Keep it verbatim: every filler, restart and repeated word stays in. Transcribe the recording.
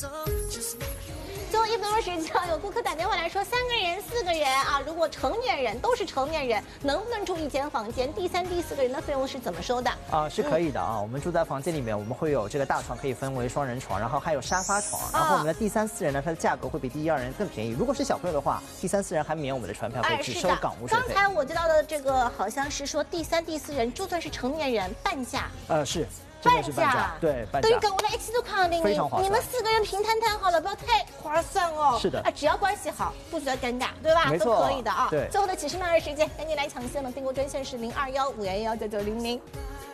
最后一分钟时间，有顾客打电话来说，三个人、四个人啊，如果成年人都是成年人，能不能住一间房间？第三、第四个人的费用是怎么收的？ 啊、是可以的啊。我们住在房间里面，我们会有这个大床可以分为双人床，然后还有沙发床。然后我们的第三、四人呢，它的价格会比第一、二人更便宜。如果是小朋友的话，第三、四人还免我们的船票费，只收港务税费。 刚才我知道的这个好像是说，第三、第四人就算是成年人半价。 呃，是。真的是半价，对，半价。 等于跟我的 X 都抗定， 非常划算。 你们四个人平摊摊好了，不要太划算哦。 是的， 啊，只要关系好，不觉得尴尬，对吧？ 没错， 都可以的啊。 对。 最后的启示麦二时间，赶紧来抢先了，订购专线是零二幺五幺幺九九零零。